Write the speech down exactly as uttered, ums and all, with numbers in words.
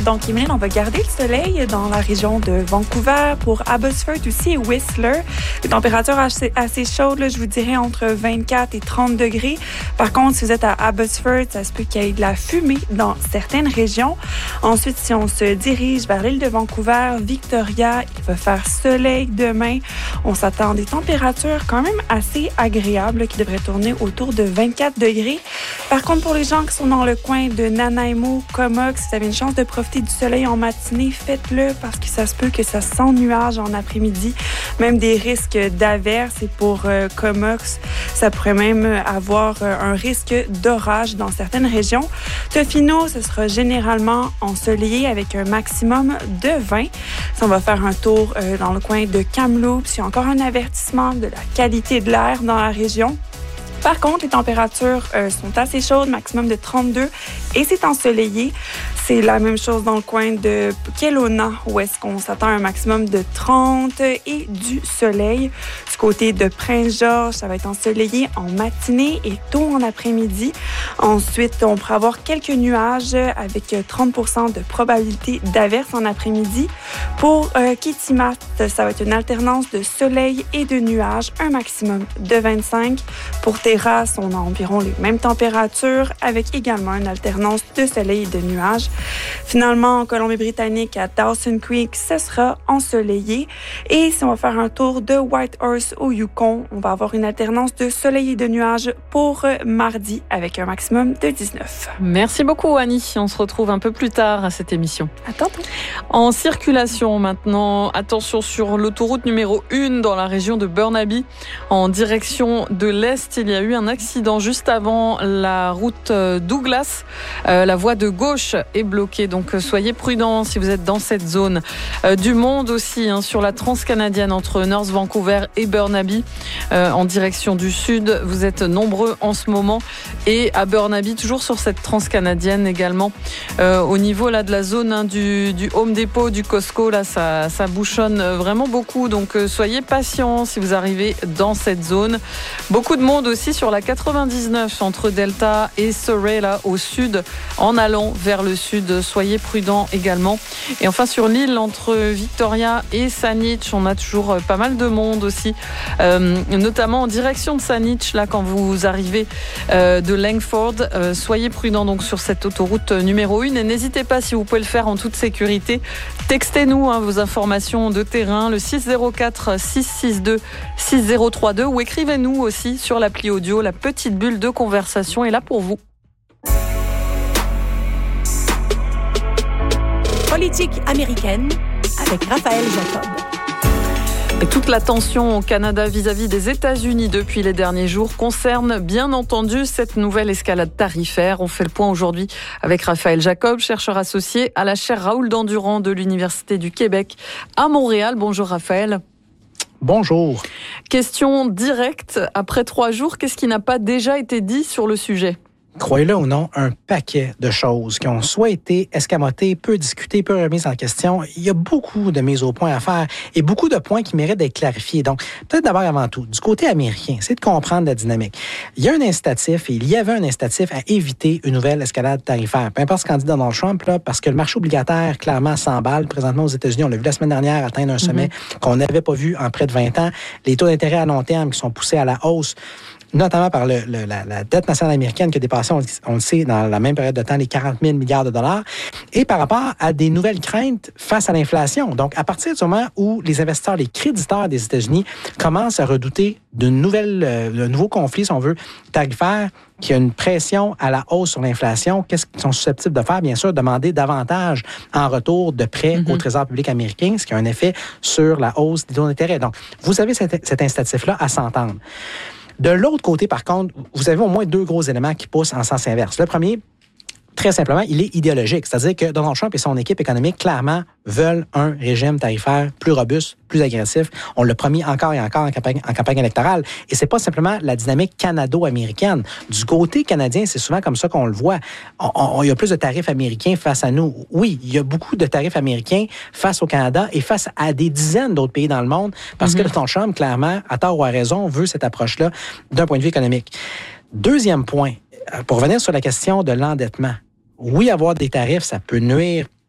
Donc, Emeline, on va garder le soleil dans la région de Vancouver, pour Abbotsford aussi et Whistler. Les températures assez, assez chaudes, là, je vous dirais entre vingt-quatre et trente degrés. Par contre, si vous êtes à Abbotsford, ça se peut qu'il y ait de la fumée dans certaines régions. Ensuite, si on se dirige vers l'île de Vancouver, Victoria, il va faire soleil demain. On s'attend à des températures quand même assez agréables qui devraient tourner autour de vingt-quatre degrés. Par contre, pour les gens qui sont dans le coin de Nanaimo, Comox, si vous avez une chance de profiter du soleil en matinée, faites-le parce que ça se peut que ça sent nuage en après-midi. Même des risques d'averses. Et pour euh, Comox, ça pourrait même avoir euh, un risque d'orage dans certaines régions. Tofino, ce sera généralement ensoleillé avec un maximum de vingt. Si on va faire un tour euh, dans le coin de Kamloops, il y a encore un avertissement de la qualité de l'air dans la région. Par contre, les températures euh, sont assez chaudes, maximum de trente-deux, et c'est ensoleillé. C'est la même chose dans le coin de Kelowna, où est-ce qu'on s'attend à un maximum de trente et du soleil. Du côté de Prince-Georges, ça va être ensoleillé en matinée et tôt en après-midi. Ensuite, on pourra avoir quelques nuages avec trente pour cent de probabilité d'averse en après-midi. Pour euh, Kitimat, ça va être une alternance de soleil et de nuages, un maximum de vingt-cinq. Pour Terrasse, on a environ les mêmes températures avec également une alternance de soleil et de nuages. Finalement, en Colombie-Britannique, à Dawson Creek, ce sera ensoleillé. Et si on va faire un tour de Whitehorse au Yukon, on va avoir une alternance de soleil et de nuages pour mardi avec un maximum de dix-neuf. Merci beaucoup, Annie. On se retrouve un peu plus tard à cette émission. À tantôt. En circulation maintenant, attention sur l'autoroute numéro un dans la région de Burnaby, en direction de l'Est. Il y a eu un accident juste avant la route Douglas. Euh, la voie de gauche est bloquée, donc soyez prudents si vous êtes dans cette zone. Euh, du monde aussi hein, sur la transcanadienne entre North Vancouver et Burnaby, euh, en direction du sud. Vous êtes nombreux en ce moment. Et à Burnaby, toujours sur cette transcanadienne également, euh, au niveau là, de la zone hein, du, du Home Depot, du Costco, là, ça, ça bouchonne vraiment beaucoup. Donc euh, soyez patients si vous arrivez dans cette zone. Beaucoup de monde aussi sur la quatre-vingt-dix-neuf entre Delta et Surrey, là, au sud, en allant vers le sud. Soyez prudents également. Et enfin, sur l'île, entre Victoria et Saanich, on a toujours pas mal de monde aussi, euh, notamment en direction de Saanich, là, quand vous arrivez euh, de Langford. Euh, soyez prudents donc sur cette autoroute numéro un. Et n'hésitez pas, si vous pouvez le faire en toute sécurité, textez-nous hein, vos informations de terrain, le six zéro quatre, six six deux, six zéro trois deux, ou écrivez-nous aussi sur l'appli audio. La petite bulle de conversation est là pour vous. Politique américaine avec Raphaël Jacob. Et toute la tension au Canada vis-à-vis des États-Unis depuis les derniers jours concerne bien entendu cette nouvelle escalade tarifaire. On fait le point aujourd'hui avec Raphaël Jacob, chercheur associé à la chaire Raoul Dandurand de l'Université du Québec à Montréal. Bonjour Raphaël. Bonjour. Question directe, après trois jours, qu'est-ce qui n'a pas déjà été dit sur le sujet? Croyez-le ou non, un paquet de choses qui ont soit été escamotées, peu discutées, peu remises en question. Il y a beaucoup de mises au point à faire et beaucoup de points qui méritent d'être clarifiés. Donc, peut-être d'abord avant tout, du côté américain, c'est de comprendre la dynamique. Il y a un incitatif, et il y avait un incitatif à éviter une nouvelle escalade tarifaire. Peu importe ce qu'en dit Donald Trump, là, parce que le marché obligataire, clairement, s'emballe présentement aux États-Unis. On l'a vu la semaine dernière atteindre un sommet mm-hmm. qu'on n'avait pas vu en près de vingt ans. Les taux d'intérêt à long terme qui sont poussés à la hausse, notamment par le, le, la, la dette nationale américaine qui a dépassé, on, on le sait, dans la même période de temps, les quarante mille milliards de dollars, et par rapport à des nouvelles craintes face à l'inflation. Donc, à partir du moment où les investisseurs, les créditeurs des États-Unis commencent à redouter d'une nouvelle, euh, d'un nouveau conflit, si on veut, tarifaire, qui a une pression à la hausse sur l'inflation, qu'est-ce qu'ils sont susceptibles de faire? Bien sûr, demander davantage en retour de prêts mm-hmm. au Trésor public américain, ce qui a un effet sur la hausse des taux d'intérêt. Donc, vous avez cet, cet incitatif-là à s'entendre. De l'autre côté, par contre, vous avez au moins deux gros éléments qui poussent en sens inverse. Le premier, très simplement, il est idéologique. C'est-à-dire que Donald Trump et son équipe économique, clairement, veulent un régime tarifaire plus robuste, plus agressif. On l'a promis encore et encore en campagne, en campagne électorale. Et c'est pas simplement la dynamique canado-américaine. Du côté canadien, c'est souvent comme ça qu'on le voit. On, on, il y a plus de tarifs américains face à nous. Oui, il y a beaucoup de tarifs américains face au Canada et face à des dizaines d'autres pays dans le monde parce mm-hmm. que Donald Trump, clairement, à tort ou à raison, veut cette approche-là d'un point de vue économique. Deuxième point, pour revenir sur la question de l'endettement. Oui, avoir des tarifs, ça peut nuire